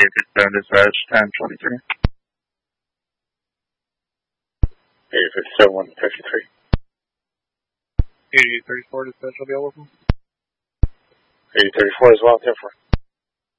8857 dispatch, 1023. 8857 153. 8834 dispatch, I'll be available. 8834 as well, 10-4.